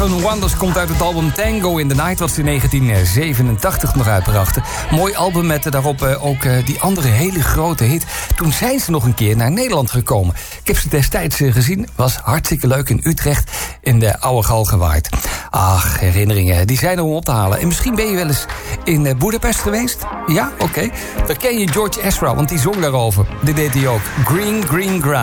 Wonders komt uit het album Tango in the Night, wat ze in 1987 nog uitbrachten. Mooi album met daarop ook die andere hele grote hit. Toen zijn ze nog een keer naar Nederland gekomen. Ik heb ze destijds gezien, was hartstikke leuk in Utrecht, in de Oude Galgenwaard. Ach, herinneringen, die zijn er om op te halen. En misschien ben je wel eens in Boedapest geweest? Ja, oké. Dan ken je George Ezra, want die zong daarover. Dit deed hij ook. Green, Green Ground.